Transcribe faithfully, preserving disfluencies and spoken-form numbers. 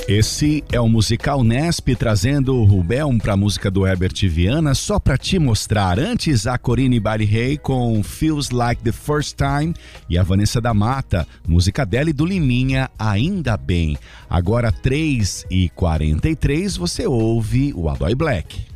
Esse é o musical Nesp trazendo o Rubel para a música do Herbert Viana, só para te mostrar. Antes, a Corinne Bailey Rae com Feels Like the First Time e a Vanessa da Mata, música dela e do Liminha, Ainda Bem. Agora, três e quarenta e três, você ouve o Aloy Black.